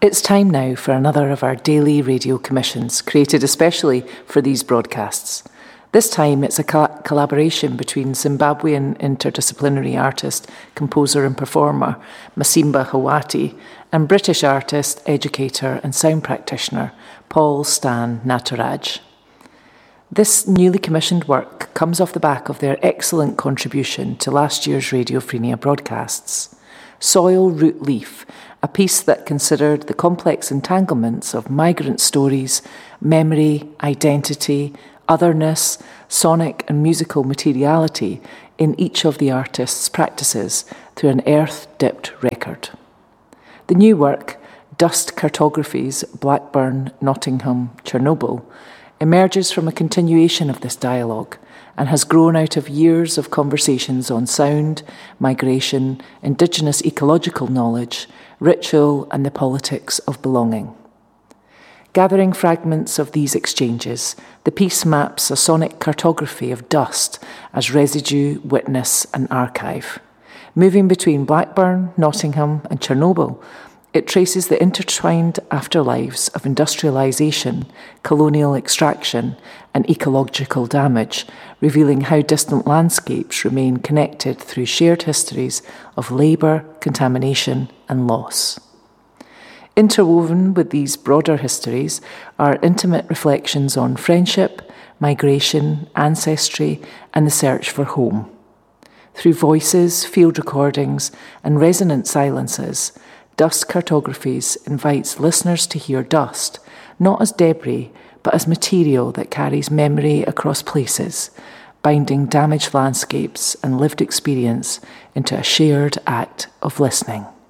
It's time now for another of our daily radio commissions, created especially for these broadcasts. This time it's a collaboration between Zimbabwean interdisciplinary artist, composer and performer Masimba Hawati and British artist, educator and sound practitioner Paul Stan Nataraj. This newly commissioned work comes off the back of their excellent contribution to last year's Radio Frenia broadcasts. Soil, Root, Leaf, a piece that considered the complex entanglements of migrant stories, memory, identity, otherness, sonic and musical materiality in each of the artist's practices through an earth-dipped record. The new work, Dust Cartographies, Blackburn, Nottingham, Chernobyl, emerges from a continuation of this dialogue and has grown out of years of conversations on sound, migration, indigenous ecological knowledge, ritual and the politics of belonging. Gathering fragments of these exchanges, the piece maps a sonic cartography of dust as residue, witness and archive. Moving between Blackburn, Nottingham and Chernobyl, it traces the intertwined afterlives of industrialisation, colonial extraction and ecological damage, revealing how distant landscapes remain connected through shared histories of labour, contamination and loss. Interwoven with these broader histories are intimate reflections on friendship, migration, ancestry and the search for home. Through voices, field recordings and resonant silences, Dust Cartographies invites listeners to hear dust, not as debris, but as material that carries memory across places, binding damaged landscapes and lived experience into a shared act of listening.